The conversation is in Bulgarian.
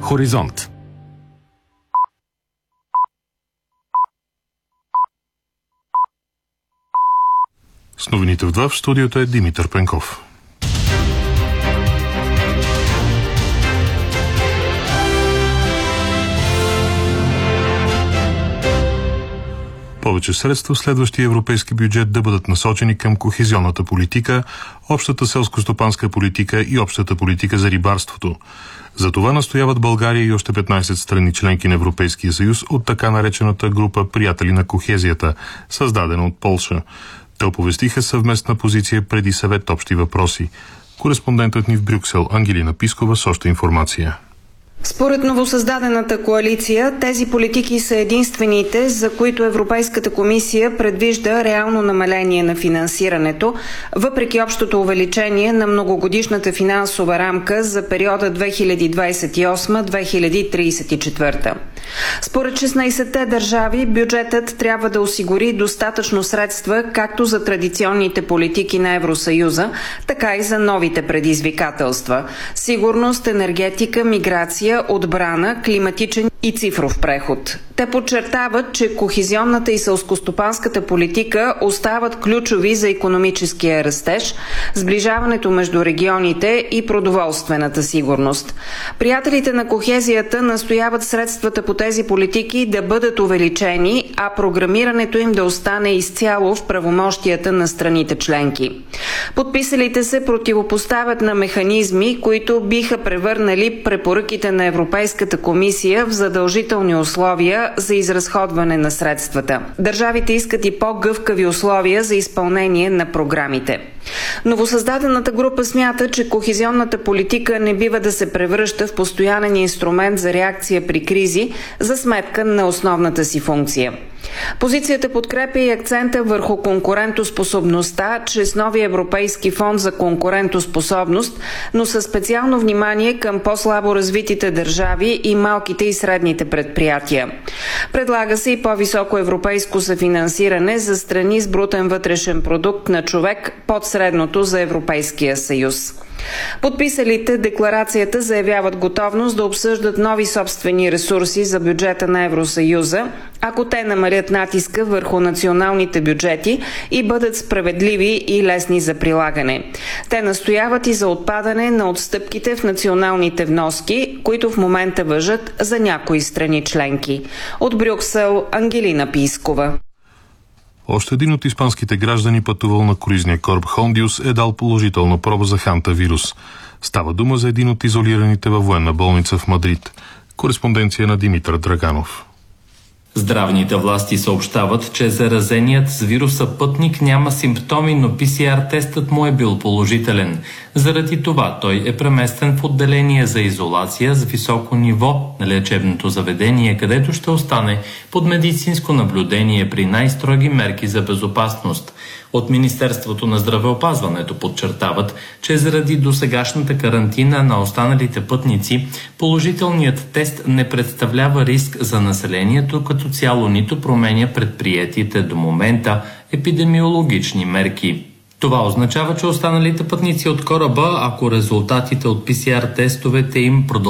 Хоризонт. С новините в 2 в студиото е Димитър Пенков. Повече средства в следващия европейски бюджет да бъдат насочени към кохезионната политика, общата селско-стопанска политика и общата политика за рибарството. За това настояват България и още 15 страни членки на Европейския съюз от така наречената група Приятели на кохезията, създадена от Полша. Те оповестиха съвместна позиция преди съвет общи въпроси. Кореспондентът ни в Брюксел Ангелина Пискова с още информация. Според новосъздадената коалиция, тези политики са единствените, за които Европейската комисия предвижда реално намаление на финансирането, въпреки общото увеличение на многогодишната финансова рамка за периода 2028-2034. Според 16-те държави, бюджетът трябва да осигури достатъчно средства както за традиционните политики на Евросъюза, така и за новите предизвикателства – сигурност, енергетика, миграция, отбрана, климатичен и цифров преход. Те подчертават, че кохезионната и селскостопанската политика остават ключови за икономическия растеж, сближаването между регионите и продоволствената сигурност. Приятелите на кохезията настояват средствата по тези политики да бъдат увеличени, а програмирането им да остане изцяло в правомощията на страните членки. Подписалите се противопоставят на механизми, които биха превърнали препоръките на Европейската комисия в задължителни условия за изразходване на средствата. Държавите искат и по-гъвкави условия за изпълнение на програмите. Новосъздадената група смята, че кохезионната политика не бива да се превръща в постоянен инструмент за реакция при кризи за сметка на основната си функция. Позицията подкрепя и акцента върху конкурентоспособността чрез новия Европейски фонд за конкурентоспособност, но със специално внимание към по-слабо развитите държави и малките и средните предприятия. Предлага се и по-високо европейско съфинансиране за страни с брутен вътрешен продукт на човек под средното за Европейския съюз. Подписалите декларацията заявяват готовност да обсъждат нови собствени ресурси за бюджета на Евросъюза, ако те намалят натиска върху националните бюджети и бъдат справедливи и лесни за прилагане. Те настояват и за отпадане на отстъпките в националните вноски, които в момента важат за някои страни членки. От Брюксел Ангелина Пискова. Още един от испанските граждани, пътувал на круизния кораб Хондиус, е дал положителна проба за хантавирус. Става дума за един от изолираните във военна болница в Мадрид. Кореспонденция на Димитър Драганов. Здравните власти съобщават, че заразеният с вируса пътник няма симптоми, но PCR-тестът му е бил положителен. Заради това той е преместен в отделение за изолация с високо ниво на лечебното заведение, където ще остане под медицинско наблюдение при най-строги мерки за безопасност. От Министерството на здравеопазването подчертават, че заради досегашната карантина на останалите пътници, положителният тест не представлява риск за населението като цяло, нито променя предприетите до момента епидемиологични мерки. Това означава, че останалите пътници от кораба, ако резултатите от PCR-тестовете им продължават